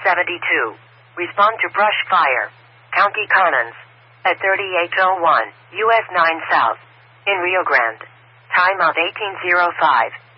72. Respond to brush fire. County Connons. At 3801, US 9 South. In Rio Grande. Time of 1805.